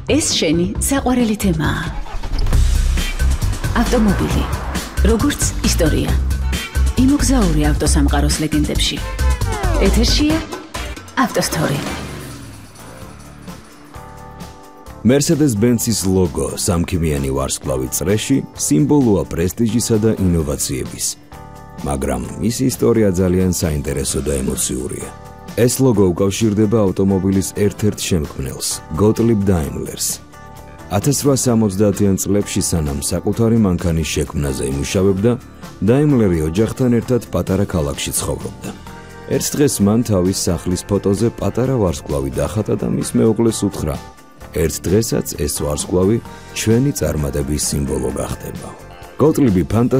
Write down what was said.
ეს შენი საყვარელი თემაა. ავტომობილი, როგორც ისტორია. იმოგზაური ავტოსამყაროს ლეგენდებში. ეთერშია ავტოსტორი. Mercedes-Benz-ის ლოგო სამქიმიანი ვარსკვლავი წრეში სიმბოლოა პრესტიჟისა და ინოვაციების. მაგრამ მისი ისტორია ძალიან საინტერესო და ემოციურია. ეს ლოგო უკავშირდება ავტომობილის ერთ-ერთ შემქმნელს, გოტლიბ დაიმლერს. 1870-იან წლებში სანამ საკუთარი მანქანის შექმნაზე იმუშავებდა, დაიმლერი ოჯახთან ერთად პატარა ქალაქში ცხოვრობდა. ერთ დღეს მან თავის სახლის ფოტოზე პატარა ვარსკვლავი დახატა და მის მეუღლეს უთხრა: ერთ დღესაც ეს ვარსკვლავი ჩვენი წარმატების სიმბოლო გახდება. გოტლიბი